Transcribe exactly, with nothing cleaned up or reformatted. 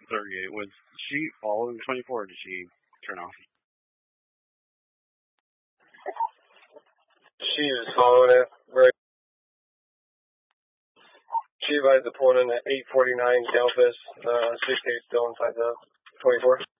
thirty-eight. Was she following twenty-four, or did she turn off? She was following it. Right. She advised the pulling in at eight forty-nine Delphus, uh, sixty-eight still inside the twenty-four.